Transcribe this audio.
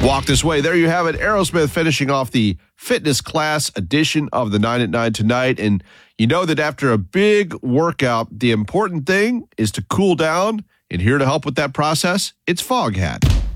Walk This Way. There you have it. Aerosmith finishing off the fitness class edition of the 9 at 9 tonight. And you know that after a big workout, the important thing is to cool down. And here to help with that process, it's Foghat.